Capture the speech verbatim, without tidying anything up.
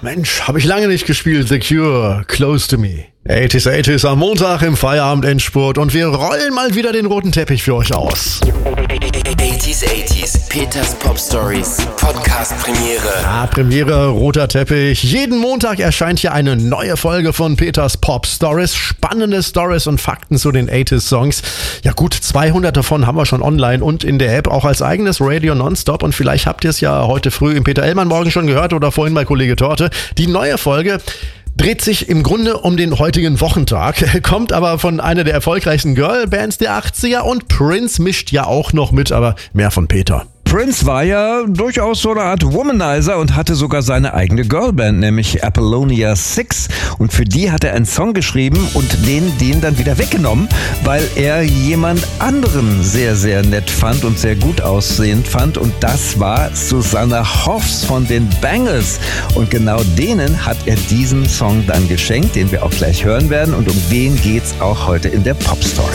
Mensch, habe ich lange nicht gespielt. The Cure, Close to Me. achtziger, achtziger am Montag im Feierabendendspurt und wir rollen mal wieder den roten Teppich für euch aus. achtziger, achtziger, Peters Pop Stories, Podcast Premiere. Ja, Premiere, roter Teppich. Jeden Montag erscheint hier eine neue Folge von Peters Pop Stories. Spannende Stories und Fakten zu den achtziger Songs. Ja gut, zweihundert davon haben wir schon online und in der App auch als eigenes Radio Nonstop. Und vielleicht habt ihr es ja heute früh im Peter Ellmann Morgen schon gehört oder vorhin bei Kollege Torte. Die neue Folge dreht sich im Grunde um den heutigen Wochentag, kommt aber von einer der erfolgreichsten Girlbands der achtziger und Prince mischt ja auch noch mit, aber mehr von Peter. Prince war ja durchaus so eine Art Womanizer und hatte sogar seine eigene Girlband, nämlich Apollonia six. Und für die hat er einen Song geschrieben und den, den dann wieder weggenommen, weil er jemand anderen sehr, sehr nett fand und sehr gut aussehend fand. Und das war Susanna Hoffs von den Bangles. Und genau denen hat er diesen Song dann geschenkt, den wir auch gleich hören werden. Und um den geht's auch heute in der Pop Story.